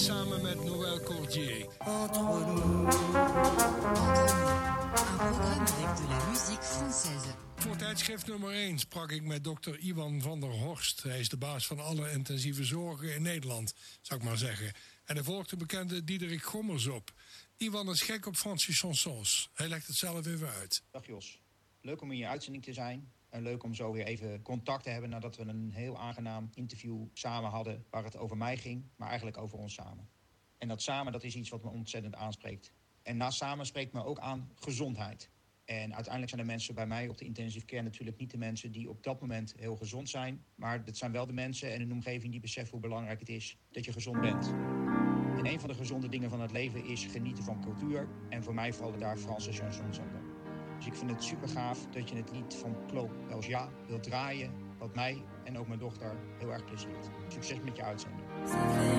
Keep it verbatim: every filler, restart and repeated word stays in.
Samen met Noël Cordier. Entre nous. Un programme avec de la musique française. Voor tijdschrift nummer één sprak ik met dokter Iwan van der Horst. Hij is de baas van alle intensieve zorgen in Nederland, zou ik maar zeggen. En hij volgt de bekende Diederik Gommers op. Iwan is gek op Franse chansons. Hij legt het zelf even uit. Dag Jos, leuk om in je uitzending te zijn. En leuk om zo weer even contact te hebben nadat we een heel aangenaam interview samen hadden waar het over mij ging, maar eigenlijk over ons samen. En dat samen, dat is iets wat me ontzettend aanspreekt. En naast samen spreekt me ook aan gezondheid. En uiteindelijk zijn de mensen bij mij op de intensive care natuurlijk niet de mensen die op dat moment heel gezond zijn. Maar het zijn wel de mensen en een omgeving die beseffen hoe belangrijk het is dat je gezond bent. En een van de gezonde dingen van het leven is genieten van cultuur. En voor mij vallen daar Franse chansons onder. Dus ik vind het super gaaf dat je het lied van Claude Elja wilt draaien. Wat mij en ook mijn dochter heel erg pleziert. Succes met je uitzending.